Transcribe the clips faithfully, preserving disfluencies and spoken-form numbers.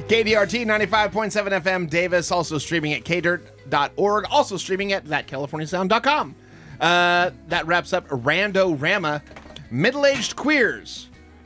K D R T ninety-five point seven F M Davis, also streaming at k dirt dot org, also streaming at that california sound dot com. Uh, that wraps up Rando-Rama, Middle-Aged Queers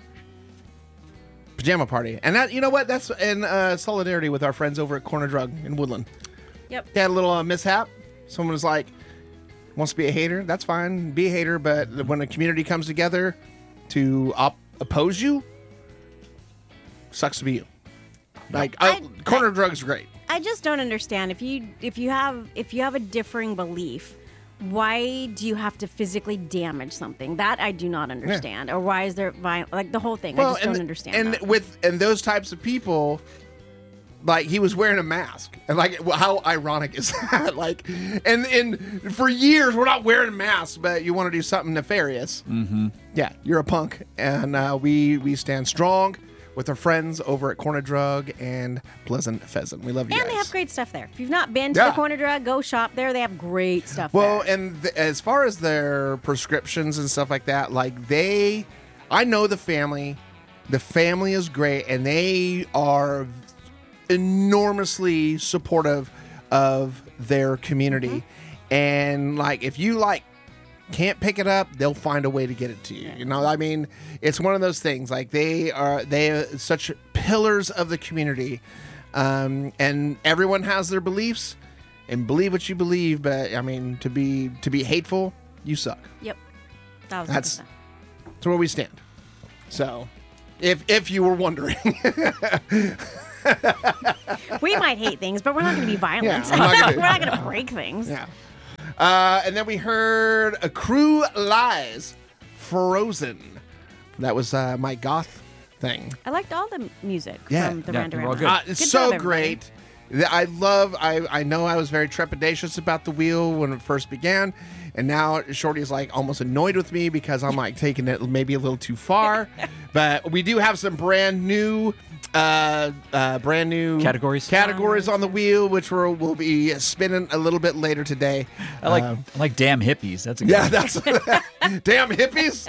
Pajama Party. And that, you know what? That's in uh, solidarity with our friends over at Corner Drug in Woodland. Yep. They had a little uh, mishap. Someone was like, wants to be a hater. That's fine. Be a hater. But when a community comes together to op- oppose you, sucks to be you. Like, I, oh, Corner I, Drug's great. I just don't understand. If you if you have if you have a differing belief, why do you have to physically damage something? That I do not understand. Yeah. Or why is there violence? Like the whole thing. Well, I just and, don't understand. And that. with and those types of people, like he was wearing a mask, and like how ironic is that? Like, and and for years we're not wearing masks, but you want to do something nefarious. Mm-hmm. Yeah, you're a punk, and uh, we we stand strong with our friends over at Corner Drug and Pleasant Pheasant. We love you and guys. They have great stuff there. If you've not been to yeah. the Corner Drug, go shop there. They have great stuff well, there. and th- as far as their prescriptions and stuff like that, like they, I know the family. The family is great, and they are enormously supportive of their community. Mm-hmm. And like, if you like can't pick it up, they'll find a way to get it to you. You know, I mean, it's one of those things. Like they are, they are such pillars of the community, um, and everyone has their beliefs, and believe what you believe. But I mean, to be to be hateful, you suck. Yep, that that's that's where we stand. So, if if you were wondering. We might hate things, but we're not going to be violent. Yeah, I'm not gonna, we're not going to break things. Yeah. Uh, and then we heard A Crew Lies, Frozen. That was uh, my goth thing. I liked all the music yeah. from the yeah, Rando-Rama. Uh, it's so great. I love, I, I know I was very trepidatious about the wheel when it first began. And now Shorty's like almost annoyed with me because I'm like taking it maybe a little too far. But we do have some brand new Uh, uh, brand new categories categories on the wheel, which we're, we'll be spinning a little bit later today. I like um, I like damn hippies. That's a good yeah, one. that's damn hippies.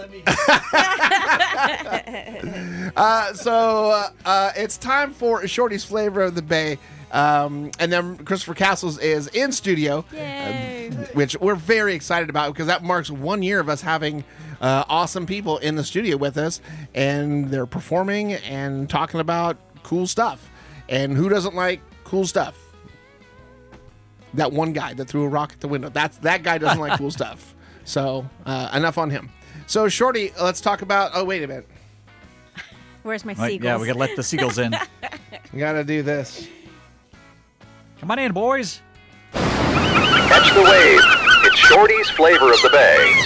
uh, so uh, uh, it's time for Shorty's Flavor of the Bay. Um, and then Christopher Castles is in studio, Yay. Uh, which we're very excited about because that marks one year of us having uh, awesome people in the studio with us, and they're performing and talking about cool stuff. And who doesn't like cool stuff? That one guy that threw a rock at the window. That's that guy doesn't like cool stuff. So uh, enough on him. So Shorty, let's talk about. Oh, wait a minute. Where's my Right, seagulls? yeah, we gotta let the seagulls in. You gotta do this. Come on in, boys. Catch the wave. It's Shorty's Flavor of the Bay.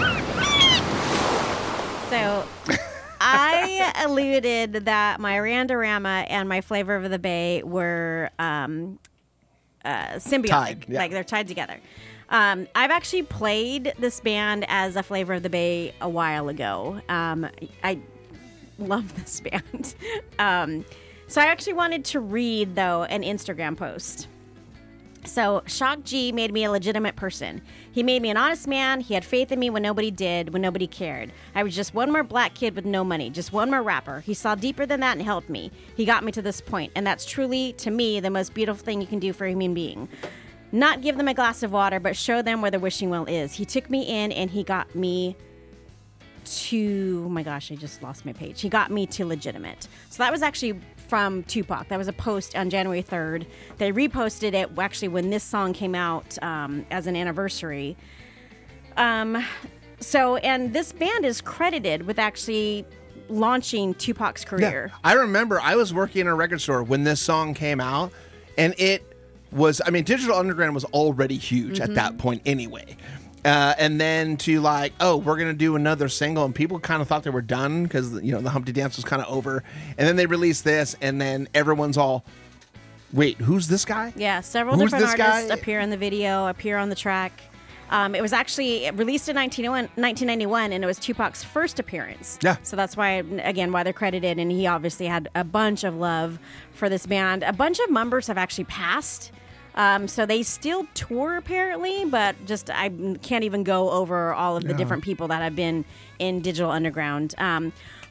So, I alluded that my Rando-Rama and my Flavor of the Bay were um, uh, symbiotic. Tied, yeah. Like, they're tied together. Um, I've actually played this band as a Flavor of the Bay a while ago. Um, I love this band. um, so, I actually wanted to read, though, an Instagram post. So, Shock G made me a legitimate person. He made me an honest man. He had faith in me when nobody did, when nobody cared. I was just one more black kid with no money, just one more rapper. He saw deeper than that and helped me. He got me to this point, and that's truly, to me, the most beautiful thing you can do for a human being. Not give them a glass of water, but show them where the wishing well is. He took me in, and he got me to... Oh my gosh, I just lost my page. He got me to legitimate. So that was actually... from Tupac. That was a post on January third. They reposted it actually when this song came out um, as an anniversary. Um, so, and this band is credited with actually launching Tupac's career. Yeah. I remember I was working in a record store when this song came out, and it was, I mean, Digital Underground was already huge mm-hmm. at that point anyway. Uh, and then to like, oh, we're going to do another single. And people kind of thought they were done because, you know, the Humpty Dance was kind of over. And then they released this, and then everyone's all, wait, who's this guy? Yeah, several who's different artists guy? appear in the video, appear on the track. Um, it was actually released in nineteen ninety-one, and it was Tupac's first appearance. Yeah. So that's why, again, why they're credited. And he obviously had a bunch of love for this band. A bunch of members have actually passed. Um, so they still tour apparently, but just I can't even go over all of the no. different people that have been in Digital Underground. Um,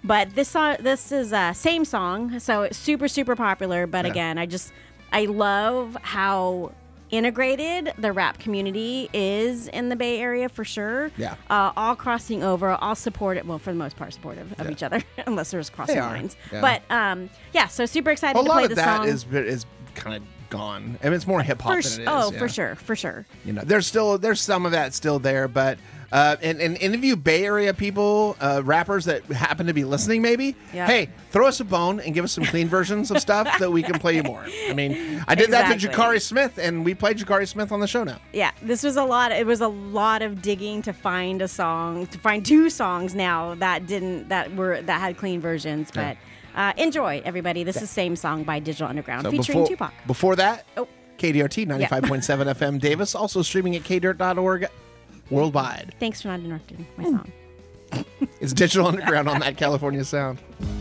But this song, this is a same song, so it's super super popular. But Yeah. again, I just I love how integrated the rap community is in the Bay Area for sure. Yeah. Uh, all crossing over, all supportive. Well, for the most part, supportive of Yeah. each other, unless there's crossing They are. lines. Yeah. But um, yeah. So super excited A to lot play of the that song. is is kind of gone. I mean, it's more hip hop for than sh- it is. oh, yeah. for sure, for sure. You know, there's still there's some of that still there, but uh, and, and interview Bay Area people, uh, rappers that happen to be listening. Maybe, Yeah. hey, throw us a bone and give us some clean versions of stuff that we can play more. I mean, I did that to Exactly. Jakari Smith, and we played Jakari Smith on the show now. Yeah, this was a lot. It was a lot of digging to find a song, to find two songs now that didn't that were that had clean versions. But uh, enjoy, everybody. This is Same Song by Digital Underground So featuring before, Tupac. Before that, Oh. K D R T ninety-five point seven F M Davis, also streaming at k dirt dot org worldwide. Thanks for not interrupting my song. It's Digital Underground on that California sound.